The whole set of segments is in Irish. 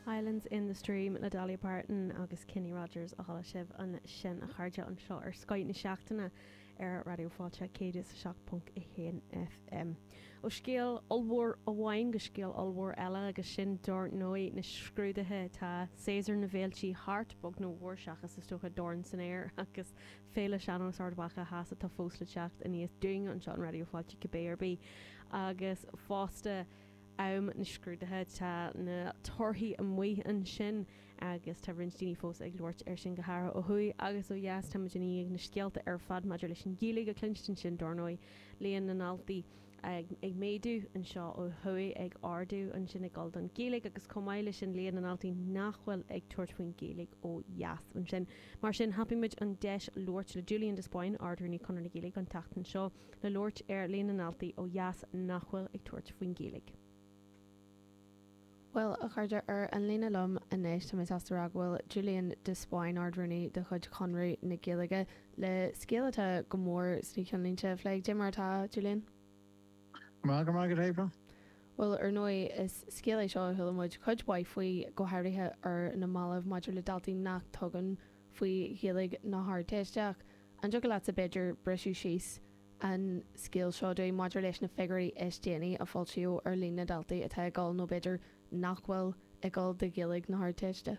Islands in the Stream le Dolly Parton agus Kenny Rogers a hala sibh an sin a chairde an seo ar Skype na seachtainna ar radioáilte céidir seach.1 FM. Ó scéal allmhór a bhhain go scéal allmhór eile agus sin dúirt nói na scrúdathe tá César na bhéaltí hart bog nó bhórseachas is tucha dorn san air agus féle seannos ardbacha hása tá fós le teacht a níos dúing an seo an radioáilte go béarbí agus fásta na scrúdathe tá na torthaí a muo an sin agus tá rinstíní fós ag luirt ar sin gothra ó thuí agus ó dheas tá muidirní ag na scialta ar fad maidir leis an gílaigh a clinstin sin dornóid léon na naltaí ag méadú an seo ó thuí ag ardú an sin ag gáil don gílaigh agus comáile sin léon na naltaí nachhfuil ag tuairtfuoin gílaigh ó dheas an sin mar sin hapimuid an deis luirt le Julian Despáin ardúní chunar na gílaigh an tatan seo le luirt ar léon na naltaí ó dheas nachhfuil ag tuairtfuoin gílaigh. Well, a chuirde ar an lína lom a néis tá astarag bhfuil Julian Despáin ardrúní de chuid conraí na Gaeilge le scéalata go mór sní cheanlínte phléig de martá, Julian? Mágad April? Well, ar nói is scéala seo thulamid chuid baid faoi go háirithe ar na málamh maidir le daltaí nach tugan faoi Gaeilge na thtéisteach an jo go leat a beidir breisiú síos an scéal seo dé maidir leis na figurí istéanaí a fáiltíú ar lína daltaí atá gáil nó beidir nachhfuil ag gáil de Gaeilge na thtéiste.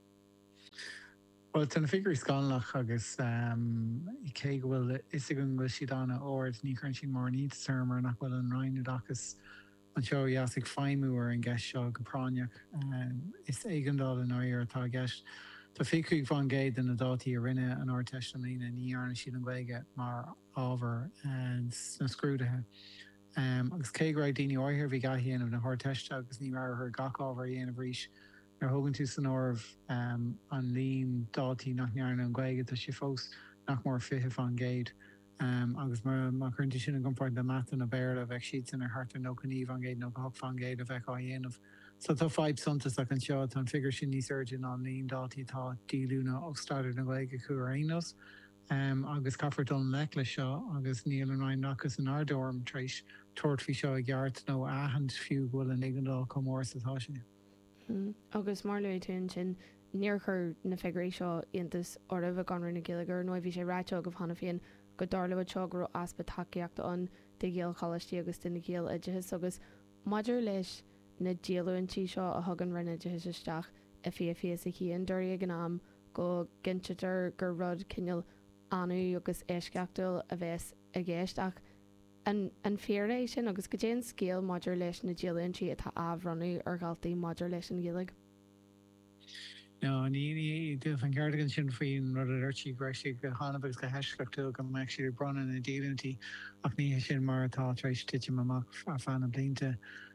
Well, tan figurí scanlach agus I cé go bhfuil is gon bhfuil siad anna óir ní chun sin mór níd termar nach bhfuil an reinú agus an seo jaasig feimú ar an gceist seo go práineach is éigendal an áir atá gceist. Tá ficuigh van géad in na dátaí a rinne an áirteist an lína ní arna siad an Gaeilge mar ábhar na scrúdathe. Agus cé go raibh daoine áithir bhí gaithíanamh na thtéiste agus ní mar th gach ábhar dhéanamh rís ar thugann tú san ámh an líon dátaí nach nearna an Gaeilge tá sé fós nach mór fithe van géad. Agus mar chuintí sin an gompáid de mata na béir a bheith siad in ar hartar nó caní van géad nó go van géad a bheith á dhéanamh. So tá fáib suntas ach an seo an figur sin níos urgin an líon dátaí tá dílúna ó staidir na Gaeilge chuair aonos. Agus caffert an le lei seo agus níl an rain nachas an ardorm treéis tuairtfhí seo a gceart nó ahand fiú bhfuil an igandal comór satá sin. Agus mar le tún sin níor chur na figurí seo iontas ormh a ganir na Gaeilge nó bhí sé ráiteo go bhana féin go darla tegur aspa takeíachta an de ggéal choistí agus duna ggéal idethe agus maidir leis na díalúintí seo a thugan rinne deisteach a fi a chéan dúirí an am go gintetar gur rud cineal anú agus éisceachtal a bheits a ggéisteach an féréis sin agus go déan scéal maidir leis na díalúintí atá ábhranú ar galtaí maidir leis an Gaeilge. No, ní dúh an gardagan sin faoin rud a irtí greisi go hánabagus go heisceachú go meid siad brana na díalúintí ach ní sin mar atá treéis tiite amach a fanna blinte.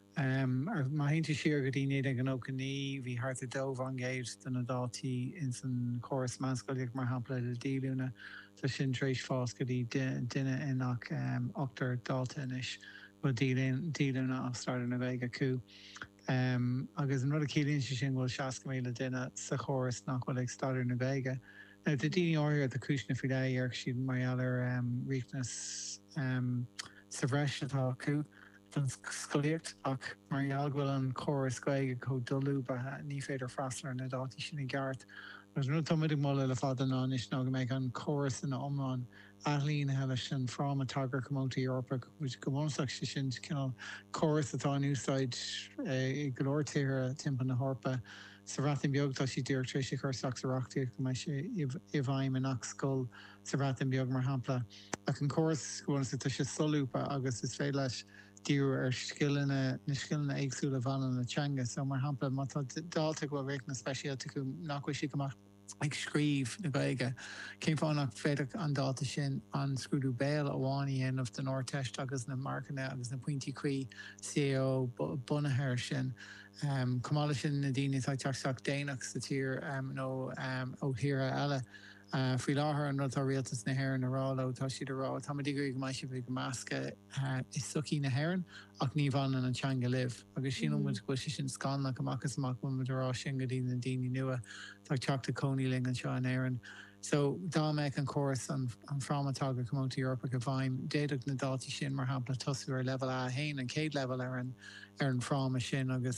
Má hinnta siar go dtíine ag an ócaní bhí hart a dómh an géid den na dátaí in san choras manscoileach mar hapla le dílúna tá sin trééis fás go dtí duine inach 8 dáta inis bhfuil dílúna á startar na Gaeilge acu. Agus an rud a cílíonn sin bhfuil 60 míle duine sa choras nach bhfuil ag startar na Gaeilge. Now de daoine áir a cúisna fi dhéarc siad mar riachnas sa bhreis atá acu. An scoíocht ach mar bhfuil an choras Gaeilge có dulú ba ní féidir freistar na dátaí sin i gceart. Gus nu tomuidir molla le fad an is ná go méid an choras in omláin ahlín heile sin frám a tagar comóta Europa, which go bhhaach sé sin cinál choras atá an úsáid i glóirtíre timp na Harpa sa bhreatain beag tá si dúir trééis chur saachtarachtaí go mai sé i bhaim in nach scol sa bhreatain beag mar hampla. Ach an choras gohfuil sa tá sé solúpa agus is fé leis díú ar skillne éagsúla bhanan na teanga, so mar hampla má tá dáta go bhhéh na speisialta go nachfuil si goach ag scríb na Gaeilge. Céim fánach féidir an dáta sin an scrúdú béal a bháinaí anmh den áirteist agus na marcanna agus na pointí chuí CEO bunathir sin. Cumála sin na daoine tá teachsach déanaach sa tír nó ó thíre eile. Fui láthair an rud tá rialtas na hhéireann ará tá siad ará tá dtí go mai si bh go measca is sucí na hhéireann ach ní bhain an teanga libh. Agus sin muid go sin scanna amachchas amach mu ará sin go dtíine na daoine nua tá teachta coníling an seo an éireann. So dá méid an choras an phrámatá go comóta Europa go bhaim déadach na dátaí sin mar hampla tosú ar level a hain an céad level ar an phráma sin agus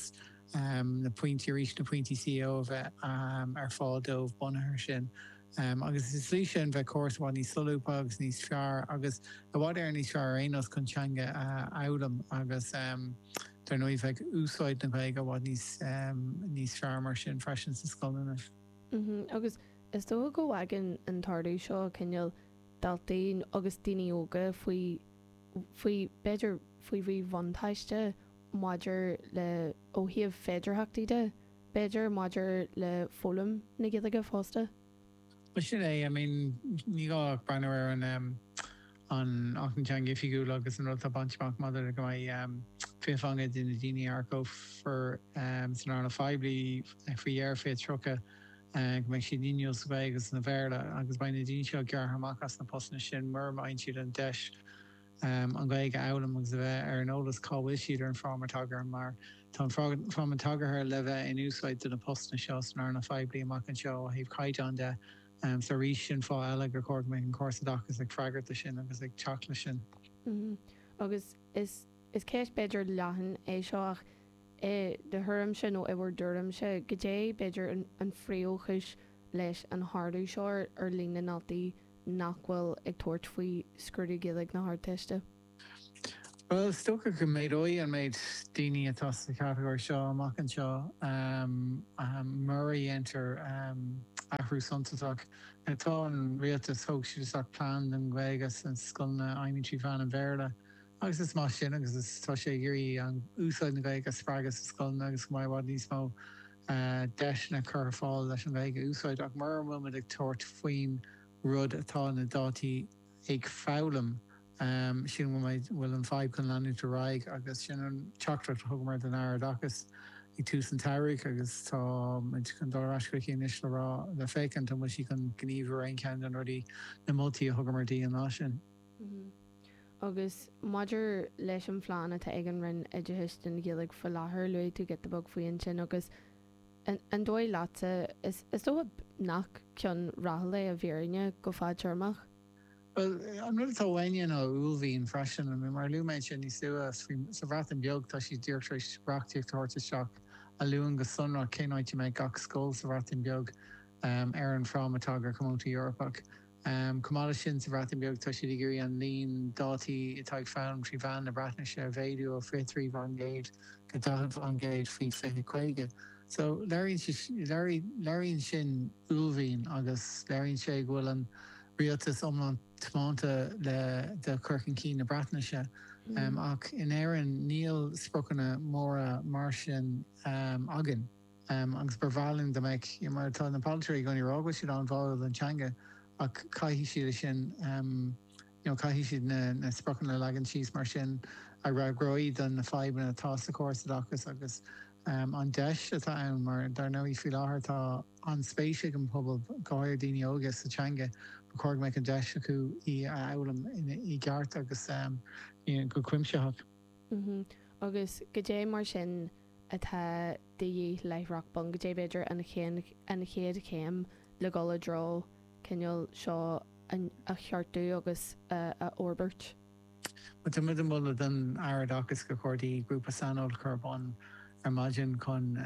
na pointí ríis na pointí CEO bheith ar fádómh bunathair sin. Agus is lí sin bheith cuasháin níos solúpa agus níos fear agus a bhád ar níos fear aonas chunteanga álam agus dar nó bheith úsáid na bheith go bhád níos fear mar sin freisin sa scoilna. Agus is dó go bhagan an tardaí seo cinneal daltaín agus daoine óga faoi beidir faoi bhí bhantaiste maidir le óthaíomh féidirthachtaí beidir maidir le fólam na gcéalaige fásta. Sin é, ní gá breanir an achantanga fiú agus an rota banchbank mother go mai féfanga in na daoine arco for san arna fibli faoiar fé trocha go mai si níos bheith agus na bhéla agus bain na daoine seo gearthamachchas na postna sin mar main siad an deis an gaige álam agus bheith ar an ólas cábhfuil siad ar an frámartágar mar tá frámartágar le bheith in úsáid do na postna seo san arna fibli amach an seo a híh caiid an de sa rí sin fá eile gur cord mé an cuasadachas ag freigart sin agus ag teachla sin. Agus is céis beidir leathan é seoach de thum sin ó bhar dúm se go dé beidir an phríochas leis an hardú seoir ar lína naltaí nachhfuil ag tuairt faoi scrúdaí gilig na hardteiste. Well, stocha go méid óí an méid daoine atá sa categoir seo amach an seo Murray enter ahrú santaach tá an rialtas thug siach plán an gléigeas an sculna aimimtí fan an bhéla agus is má sin agus tá sé gurí an úsáid na gléigeas sppragus sa sculna agus go maihád níos mó deis na chur fáil leis an bhéige úsáid ach mar bhfuil ag tuairt faoin rud atá na dátaí ag fálam sin bhfuil an feib chun leanú do raig agus sin an teachtra thugmar den airdagus I tús an tairigh agus tá chun dáráscuí inis le rá le fécin tá si chun gníomh ein cean an rudí na moltúltaí a thugamartí an lá sin. Agus maidir leis an phláán atá ag an rinn idirthis den ghilig fa láthair luú tú get bog faoin sin agus an dóid láta is dó nach cean rathala a bhéirine go fád tearmach? Well, an ru táhaine á úlhín freisin a mar luúméid sin ní suas sa bhrat an beag tá si dúirtrééis braachtíocht thuirta seach a luúan go sunra céáid me gach scóil sa bhrat an beag ar an frámatágar Community Europeach. Cumála sin sa bhrat an beag tá si gurí an líon dátaí atá ag fám trí bhean na bratna sé bhéadú ó fé trí van géid go dahan van géid fao fé chuige. So léironn sin úlhín agus léironn sé ghfuil an rialtas omlan tmánta le de chucin cí na bratna se. Ach in éan níl sprochanna móra mar sin agan. Agus barhálinn de meid mar tá na palteirí gan rága si an bháil antanga ach caihí siad sin caihí siad na sprochanna legan síos mar sin a raghróid an na feibna atá sa cuasadachas agus an deis atá ann mar dar nóí fi láthair tá an spéisiigh an pobl gáir daoine ógus sa teanga chuir me an deis acu í álam I gceart agus go cuimseach. Agus go dé mar sin atá de leithreach bon go dé beidir an chéad céim le gola drá ceol seo a cheartú agus a orbert. Tá mu mula den airdagus go chuirdaí grúpa sanol chubán imagine chun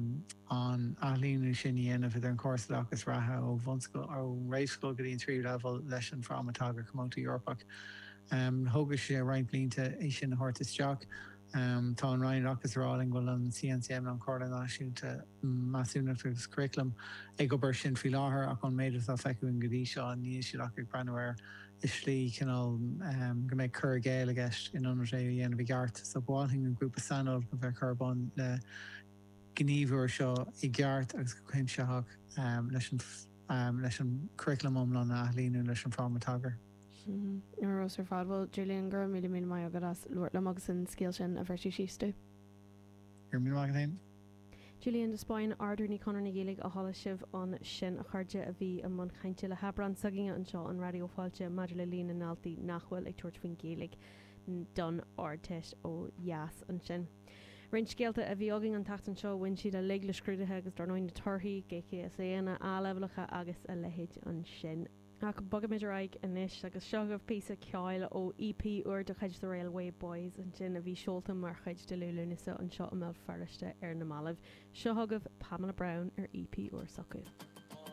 an alíú sin dhéanamh idir an cuasadachas ratha ó bhunscoil ó réiscoil go dtíon trí level leis an frámatágar Community Europeach. Thógus sé rein blianta é sin thuirtasteach tá an reinachas ráling bhfuil an CNCM an Corda náisiúnta masúnachtas curriculum ag go bar sin fi láthair ach an méidir a feicún godí seo níos siach ag brenuir is slí cinál go méid chur géile gist in an sé dhéanamh gceart sa bháing an grúpa sanol go bheith chubán le gníomhúir seo I gceart agus go chuimseach leis an curriculum omlan na líú leis an frámatágar. Ros ar fadhil Julian gur mí mai agad as luir le agus an scéil sin a bhirsí síiste. Gur mí mai. Julian de Spáin ardúní conar na géalaigh a hála sibh an sin a chuirde a bhí an man chainte le hebran saginge an seo an radioáilte maidir le lína naltaí nachhfuil ag tuairt faoin géalaigh don áteist ó jaas an sin. Rinn scéalta a bhí agin an tatan seo bhain siad a le scrúdathe agus dar 9 na torthaí géice is éana áleblacha agus a lehéid an sin Ach bugad raig inis agus seagah písa ceáil ó EP uair do chuid do Railway Boys an sin a bhí seolta mar chuid de lúlúnasa an seo mé ferriiste ar na malah. Seo thugah Pamela Brown ar EP uair socu.